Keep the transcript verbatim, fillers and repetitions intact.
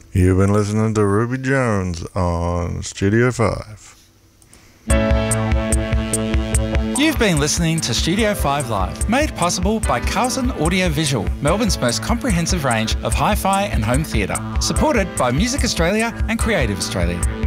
You've been listening to Ruby Jones on Studio five. You've been listening to Studio five Live, made possible by Carlton Audio Visual, Melbourne's most comprehensive range of hi-fi and home theatre, supported by Music Australia and Creative Australia.